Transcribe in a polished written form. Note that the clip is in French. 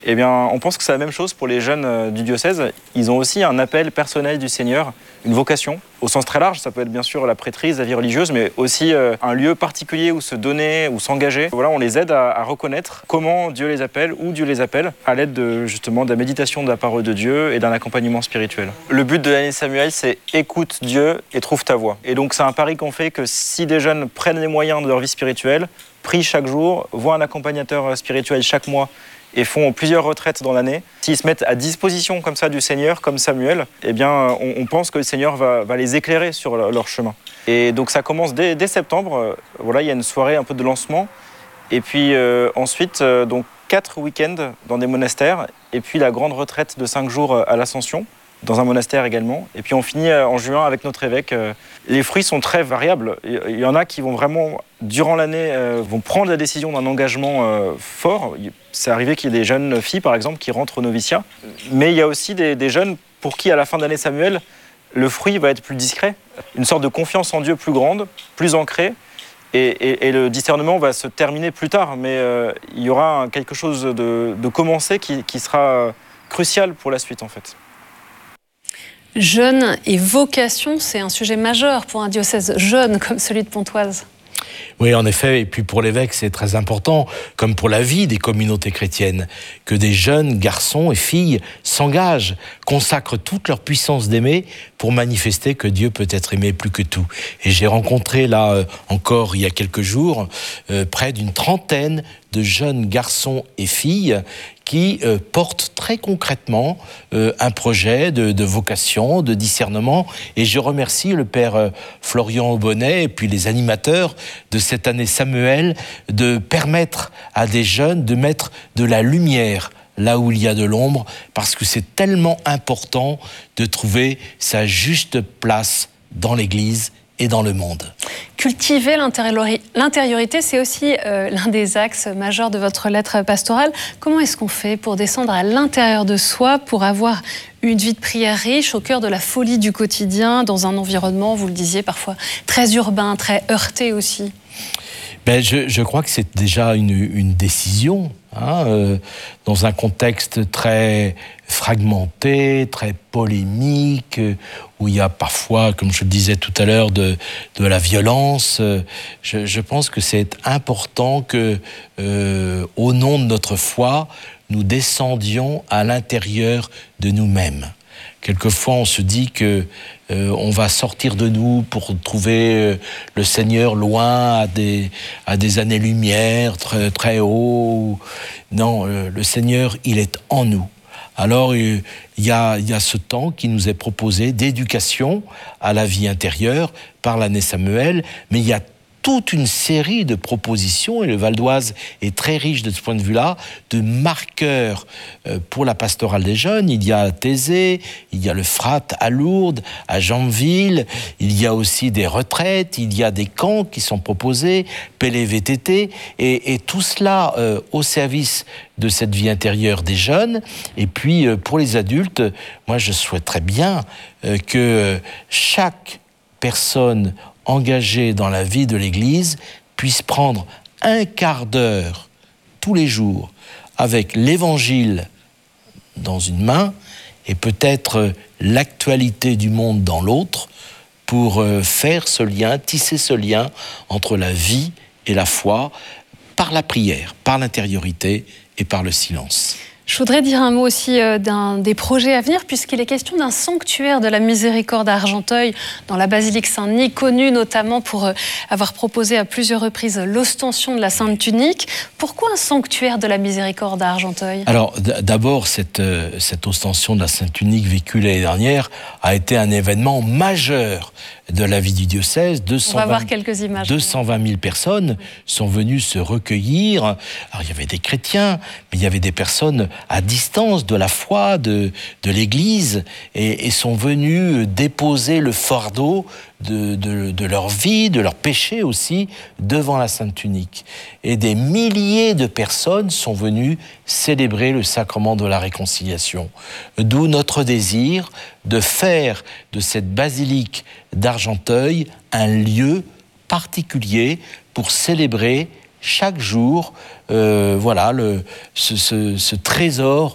Eh bien, on pense que c'est la même chose pour les jeunes du diocèse. Ils ont aussi un appel personnel du Seigneur, une vocation, au sens très large. Ça peut être bien sûr la prêtrise, la vie religieuse, mais aussi un lieu particulier où se donner, où s'engager. Voilà, on les aide à reconnaître comment Dieu les appelle, où Dieu les appelle, à l'aide justement de la méditation de la parole de Dieu et d'un accompagnement spirituel. Le but de l'année Samuel, c'est écoute Dieu et trouve ta voie. Et donc c'est un pari qu'on fait que si des jeunes prennent les moyens de leur vie spirituelle, prient chaque jour, voient un accompagnateur spirituel chaque mois, et font plusieurs retraites dans l'année, s'ils se mettent à disposition comme ça du Seigneur, comme Samuel, eh bien, on pense que le Seigneur va les éclairer sur leur chemin. Et donc ça commence dès septembre. Voilà, il y a une soirée un peu de lancement. Et puis ensuite, donc 4 week-ends dans des monastères. Et puis la grande retraite de 5 jours à l'Ascension, dans un monastère également. Et puis on finit en juin avec notre évêque. Les fruits sont très variables. Il y en a qui vont vraiment, durant l'année, vont prendre la décision d'un engagement fort. C'est arrivé qu'il y ait des jeunes filles, par exemple, qui rentrent au noviciat. Mais il y a aussi des jeunes pour qui, à la fin d'année Samuel, le fruit va être plus discret. Une sorte de confiance en Dieu plus grande, plus ancrée. Et le discernement va se terminer plus tard. Mais il y aura quelque chose de commencé qui sera crucial pour la suite, en fait. Jeunes et vocation, c'est un sujet majeur pour un diocèse jeune comme celui de Pontoise. Oui, en effet, et puis pour l'évêque, c'est très important, comme pour la vie des communautés chrétiennes, que des jeunes garçons et filles s'engagent, consacrent toute leur puissance d'aimer pour manifester que Dieu peut être aimé plus que tout. Et j'ai rencontré là, encore il y a quelques jours, près d'une trentaine de jeunes garçons et filles qui portent très concrètement un projet de vocation, de discernement. Et je remercie le père Florian Aubonnet et puis les animateurs de cette année Samuel de permettre à des jeunes de mettre de la lumière là où il y a de l'ombre, parce que c'est tellement important de trouver sa juste place dans l'Église et dans le monde. Cultiver l'intériorité, c'est aussi l'un des axes majeurs de votre lettre pastorale. Comment est-ce qu'on fait pour descendre à l'intérieur de soi, pour avoir une vie de prière riche, au cœur de la folie du quotidien, dans un environnement, vous le disiez, parfois très urbain, très heurté aussi? Je crois que c'est déjà une décision, dans un contexte très fragmenté, très polémique, où il y a parfois, comme je le disais tout à l'heure, de la violence. Je pense que c'est important que, au nom de notre foi, nous descendions à l'intérieur de nous-mêmes. Quelquefois, on se dit que on va sortir de nous pour trouver le Seigneur loin, à des années-lumière, très, très haut. Non, le Seigneur, il est en nous. Alors, il y a ce temps qui nous est proposé d'éducation à la vie intérieure par l'année Samuel, mais il y a toute une série de propositions, et le Val d'Oise est très riche de ce point de vue-là, de marqueurs pour la pastorale des jeunes. Il y a à Thésée, il y a le Frat à Lourdes, à Janville, il y a aussi des retraites, il y a des camps qui sont proposés, PLVTT, et tout cela au service de cette vie intérieure des jeunes. Et puis pour les adultes, moi je souhaiterais bien que chaque personne engagée dans la vie de l'Église puisse prendre un quart d'heure tous les jours avec l'Évangile dans une main et peut-être l'actualité du monde dans l'autre pour faire ce lien, tisser ce lien entre la vie et la foi par la prière, par l'intériorité et par le silence. Je voudrais dire un mot aussi des projets à venir, puisqu'il est question d'un sanctuaire de la Miséricorde à Argenteuil, dans la basilique Saint-Denis, connu notamment pour avoir proposé à plusieurs reprises l'ostension de la Sainte Tunique. Pourquoi un sanctuaire de la Miséricorde à Argenteuil? Alors, d'abord, cette ostension de la Sainte Tunique vécue l'année dernière a été un événement majeur de la vie du diocèse. On va voir quelques images. 220 000 personnes sont venues se recueillir. Alors, il y avait des chrétiens, mais il y avait des personnes à distance de la foi, de l'Église, et sont venus déposer le fardeau de leur vie, de leur péché aussi, devant la Sainte Tunique. Et des milliers de personnes sont venues célébrer le sacrement de la réconciliation. D'où notre désir de faire de cette basilique d'Argenteuil un lieu particulier pour célébrer chaque jour, voilà, ce trésor